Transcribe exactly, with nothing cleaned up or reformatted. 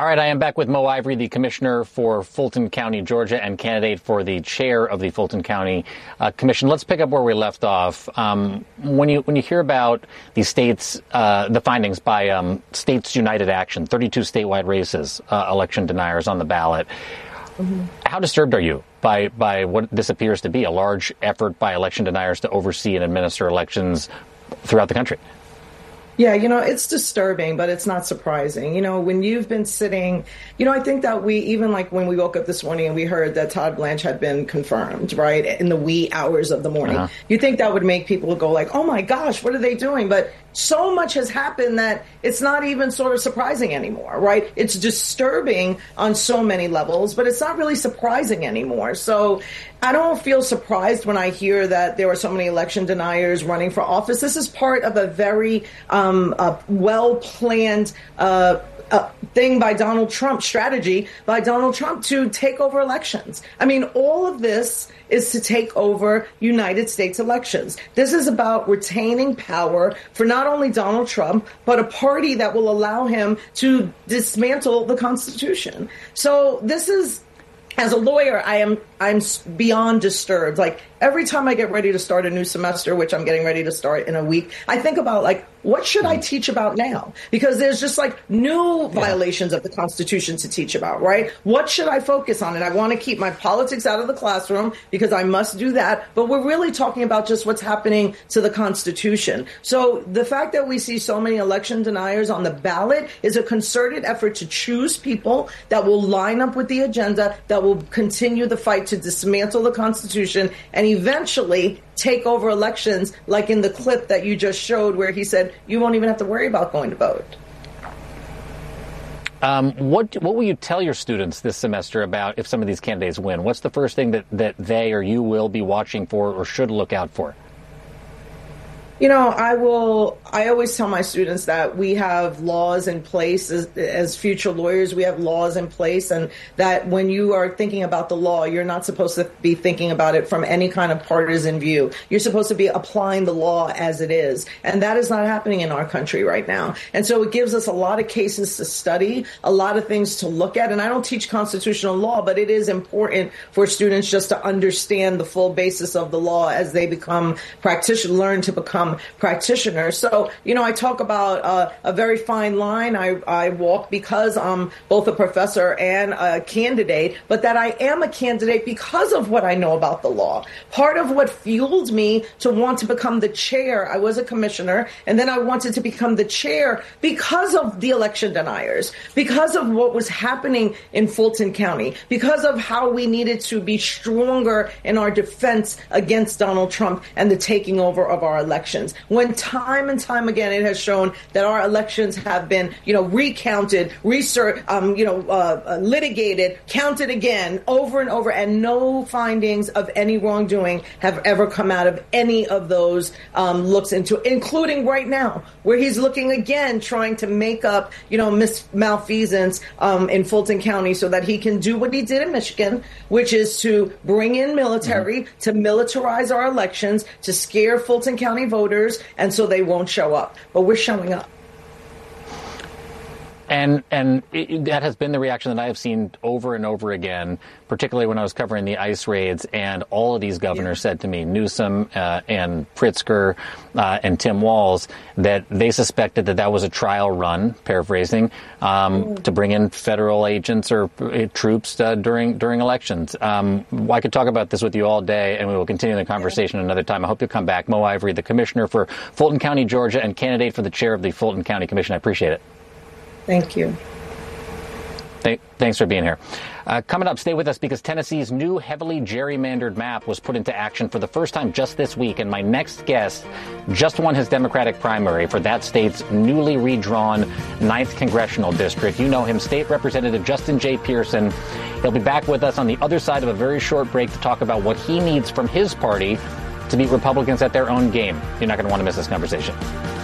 All right, I am back with Mo Ivory, the commissioner for Fulton County, Georgia, and candidate for the chair of the Fulton County uh, Commission. Let's pick up where we left off. Um, when you when you hear about the states, uh, the findings by um, States United Action, thirty-two statewide races, uh, election deniers on the ballot. Mm-hmm. How disturbed are you by by what this appears to be a large effort by election deniers to oversee and administer elections throughout the country? Yeah, you know, it's disturbing, but it's not surprising. You know, when you've been sitting, you know, I think that we, even like when we woke up this morning and we heard that Todd Blanche had been confirmed, right, in the wee hours of the morning, uh-huh. you think that would make people go like, oh my gosh, what are they doing? But so much has happened that it's not even sort of surprising anymore, right? It's disturbing on so many levels, but it's not really surprising anymore. So I don't feel surprised when I hear that there are so many election deniers running for office. This is part of a very um, uh, well-planned uh Uh, thing by Donald Trump, strategy by Donald Trump to take over elections. I mean, all of this is to take over United States elections. This is about retaining power for not only Donald Trump, but a party that will allow him to dismantle the Constitution. So this is, as a lawyer, I am I'm beyond disturbed. Like, every time I get ready to start a new semester, which I'm getting ready to start in a week, I think about, like, what should I teach about now? Because there's just, like, new violations of the Constitution to teach about, right? What should I focus on? And I want to keep my politics out of the classroom because I must do that. But we're really talking about just what's happening to the Constitution. So the fact that we see so many election deniers on the ballot is a concerted effort to choose people that will line up with the agenda, that will continue the fight to dismantle the Constitution and eventually take over elections, like in the clip that you just showed where he said you won't even have to worry about going to vote. Um, what what will you tell your students this semester about if some of these candidates win? What's the first thing that, that they or you will be watching for or should look out for? You know, I will, I always tell my students that we have laws in place as, as future lawyers. We have laws in place, and that when you are thinking about the law, you're not supposed to be thinking about it from any kind of partisan view. You're supposed to be applying the law as it is. And that is not happening in our country right now. And so it gives us a lot of cases to study, a lot of things to look at. And I don't teach constitutional law, but it is important for students just to understand the full basis of the law as they become practitioners, learn to become practitioners. So, you know, I talk about uh, a very fine line I, I walk because I'm both a professor and a candidate, but that I am a candidate because of what I know about the law. Part of what fueled me to want to become the chair, I was a commissioner, and then I wanted to become the chair because of the election deniers, because of what was happening in Fulton County, because of how we needed to be stronger in our defense against Donald Trump and the taking over of our elections. When time and time again it has shown that our elections have been, you know, recounted, research, um, you know, uh, litigated, counted again, over and over, and no findings of any wrongdoing have ever come out of any of those um, looks into, including right now, where he's looking again, trying to make up, you know, mis- malfeasance um, in Fulton County so that he can do what he did in Michigan, which is to bring in military, mm-hmm. to militarize our elections, to scare Fulton County voters, and so they won't show up. But we're showing up. And and it, that has been the reaction that I have seen over and over again, particularly when I was covering the ICE raids, and all of these governors yeah. said to me, Newsom uh, and Pritzker uh, and Tim Walz, that they suspected that that was a trial run, paraphrasing, um, mm. to bring in federal agents or uh, troops uh, during during elections. Um, I could talk about this with you all day, and we will continue the conversation yeah. another time. I hope you'll come back. Mo Ivory, the commissioner for Fulton County, Georgia, and candidate for the chair of the Fulton County Commission. I appreciate it. Thank you. Th- thanks for being here. Uh, coming up, stay with us because Tennessee's new heavily gerrymandered map was put into action for the first time just this week. And my next guest just won his Democratic primary for that state's newly redrawn ninth Congressional District. You know him, State Representative Justin J. Pearson. He'll be back with us on the other side of a very short break to talk about what he needs from his party to beat Republicans at their own game. You're not going to want to miss this conversation.